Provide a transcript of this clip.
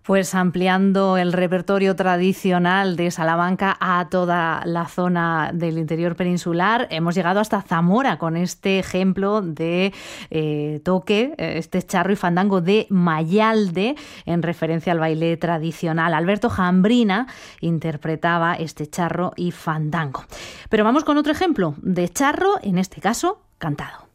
Pues ampliando el repertorio tradicional de Salamanca a toda la zona del interior peninsular, hemos llegado hasta Zamora con este ejemplo de toque, este charro y fandango de Mayalde, en referencia al baile tradicional. Alberto Jambrina interpretaba este charro y fandango. Pero vamos con otro ejemplo de charro, en este caso cantado.